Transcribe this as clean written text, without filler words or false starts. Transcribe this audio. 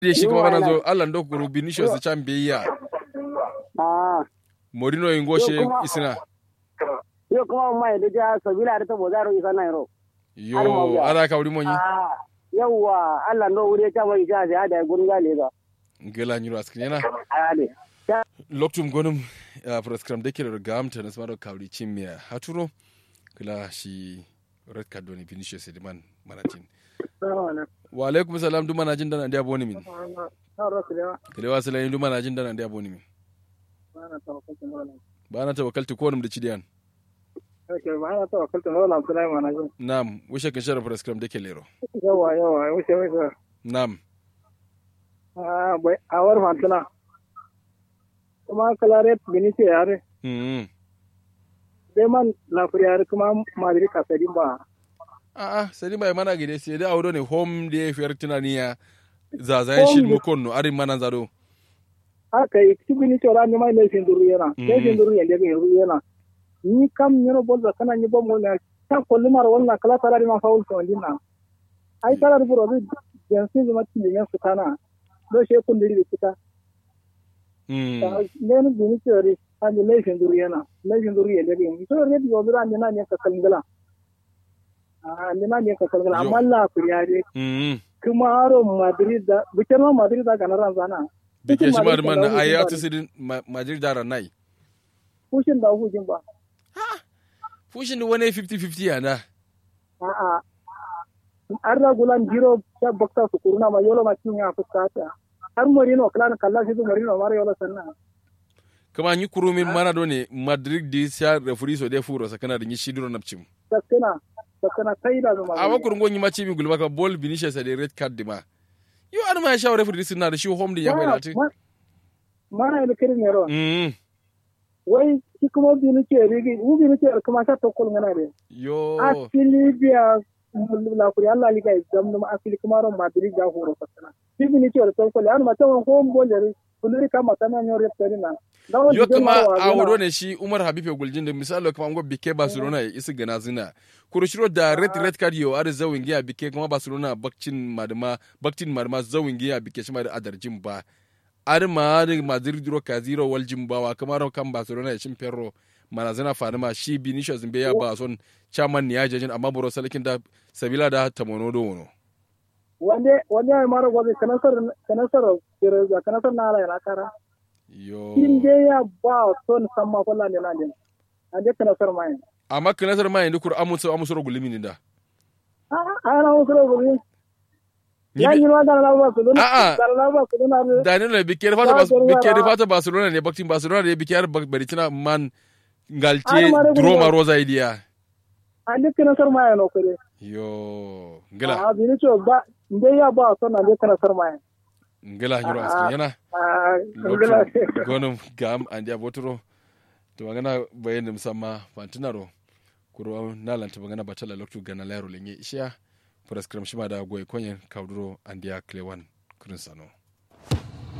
ya shi kuma kana zo Allah ndo kuru Vinicius champion Mourinho ingoshe isina yo kuma mai da ja sabila da tabo zaro isa nan ro yo ala ka wuri monyi yawa Allah ndo wuri ta mai ja da gun gale ga ngela nyiro askina ale loktum gonum program de kilo gam tanas maro kawri chimia haturo kila shi red card doni Vinicius Edman manatin wa alaikum salam duma najin dan andiya boni min kile wasala duma najin dan andiya boni min bana tawakkaltu ko num da cidiyan okay bana tawakkaltu no lam sulai manajin nam wishe kan shara program de kelero yawa wishe nam bai awar mantana kuma kalare Vinicius yare dai man la furiyar kuma Madrid ka sadin ba sadi mai mana gide sai da auro ne home da fiyar tunaniya zazayen shi mukonno arin mana zado aka yi tibini tora ni mai laifin duru yana da ga yana ni kam nyoro bolza kana ni bomo na ta kollumar wannan kala tara ma faul ko dinna ai tara da buro jansin zuma tilin su kana do she kun diri kita ne ni tori an laifin duru yana da ga to ne di obira ni na ne ka kangala ne ka kangala amma la kuriyare kuma haro Madrid da bikema Madrid da ganaran zana bike shi man na ayatu sidin Madrid da ranai fushin da hujin ba fushin da wani 50-50 yana an ragulan jiro ta bakta su kuruna ma yolo ma cinya fuskata har Mourinho kala kala shi Mourinho mara yolo sannan kama yi kurumin mana dole Madrid di sa referee so de furo sakana da yi shidiro napcim sakana kai da zuma amma kurun gonyi maci min gulma ka ball Vinicius da red card dima yo an ma sha referee suna da shi home din ya bai lati mana ile kirin ne ro wai shi kuma Vinicius kuma ta tokkol ngana de yo asili biya la kuri Allah liga exam no asili kuma ro Madrid ga horo sakana shi Vinicius tokkol an ma tawon home ball kuluri kama tana nyo referee na yo kama a wuro ne shi Umar Habibe Guljin da misalo kuma ngo bike Barcelona ya isi gana zina kurushiro da red card yo ar zawin giya bike kuma Barcelona bakcin madama zawin giya bike shi ma da adarjin ba ar ma da Madrid ro ka zero waljin ba wa kamar kan Barcelona ya shin ferro manazana fanima shi Vinicius be ya ba son chairman ne ya jajin amma boro salakin da sabila da tamono do wono wande ay maro gobe kanasar kireza kanasar na ala kara yo inde ya ba son samma kolla ne nan ande kanasar mai amma kanasar mai ne kur amuso ro gulimi da ana usro gulimi ya yi wa da lawa su dun da ne bike fata Barcelona ne baktin Barcelona ne bike baritina man ngalce droma rosa idia ande kanasar mai no kore yo ngala Vinicius ba inde ya ba son ande kanasar mai ngala hiro aski yana gonum gam andi abotoro to magana bayan da musamma fantinaro kuro nalanta magana batala loktu gana lairo lenye ishiya prescription shima da goy konyen kauduro andia klewan kurin sano